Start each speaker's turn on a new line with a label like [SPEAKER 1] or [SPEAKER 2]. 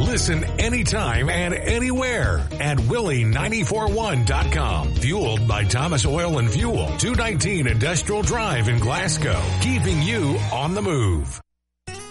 [SPEAKER 1] Listen anytime and anywhere at Willie941.com. Fueled by Thomas Oil and Fuel, 219 Industrial Drive in Glasgow. Keeping you on the move.